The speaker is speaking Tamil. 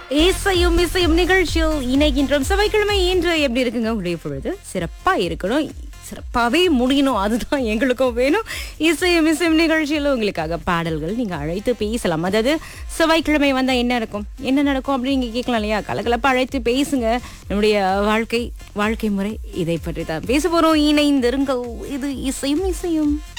இசையும் இசையும் நிகழ்ச்சியில் இணைகின்றோம். செவ்வாய்க்கிழமை இன்று எப்படி இருக்குங்க உங்களுடைய பொழுது? சிறப்பா இருக்கணும், சிறப்பாவே முடியணும், அதுதான் எங்களுக்கும் வேணும். இசையும் இசையும் நிகழ்ச்சியில் உங்களுக்காக பாடல்கள் நீங்க அழைத்து பேசலாம். அதாவது செவ்வாய்க்கிழமை வந்தா என்ன நடக்கும் அப்படின்னு நீங்க கேட்கலாம் இல்லையா? கலகலப்பா அழைத்து பேசுங்க. நம்முடைய வாழ்க்கை முறை இதை பற்றி தான் பேச போறோம். இணைந்திருங்க. இது இசையும் இசையும்.